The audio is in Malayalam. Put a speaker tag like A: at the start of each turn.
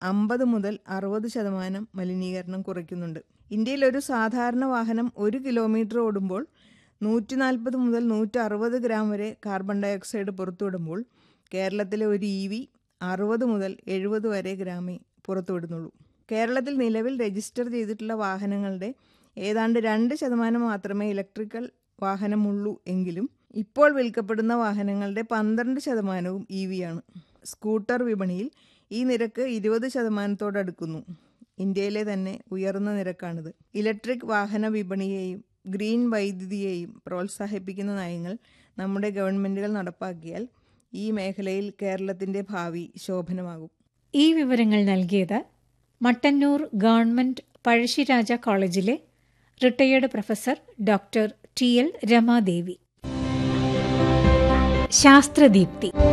A: 50 മുതൽ 60% മലിനീകരണം കുറയ്ക്കുന്നുണ്ട്. ഇന്ത്യയിൽ ഒരു സാധാരണ വാഹനം 1 കിലോമീറ്റർ ഓടുമ്പോൾ 140 മുതൽ 160 ഗ്രാം വരെ കാർബൺ ഡയോക്സൈഡ് പുറത്തുവിടുമ്പോൾ കേരളത്തിലെ ഒരു EV 60 മുതൽ 70 വരെ ഗ്രാമേ പുറത്തുവിടുന്നുള്ളൂ. കേരളത്തിൽ നിലവിൽ രജിസ്റ്റർ ചെയ്തിട്ടുള്ള വാഹനങ്ങളുടെ ഏതാണ്ട് 2% മാത്രമേ ഇലക്ട്രിക്കൽ വാഹനമുള്ളൂ എങ്കിലും ഇപ്പോൾ വിൽക്കപ്പെടുന്ന വാഹനങ്ങളുടെ 12% EV ആണ്. സ്കൂട്ടർ വിപണിയിൽ ഈ നിരക്ക് 20%-ഓടടുക്കുന്നു. ഇന്ത്യയിലെ തന്നെ ഉയർന്ന നിരക്കാണിത്. ഇലക്ട്രിക് വാഹന വിപണിയെയും ഗ്രീൻ വൈദ്യുതിയെയും പ്രോത്സാഹിപ്പിക്കുന്ന നയങ്ങൾ നമ്മുടെ ഗവൺമെൻറ്റുകൾ നടപ്പാക്കിയാൽ ഈ മേഖലയിൽ കേരളത്തിൻ്റെ ഭാവി ശോഭനമാകും.
B: ഈ വിവരങ്ങൾ നൽകിയത് മട്ടന്നൂർ ഗവൺമെൻറ് പഴശ്ശിരാജ കോളേജിലെ retired professor doctor TL Ramadevi. ശാസ്ത്രദീപ്തി.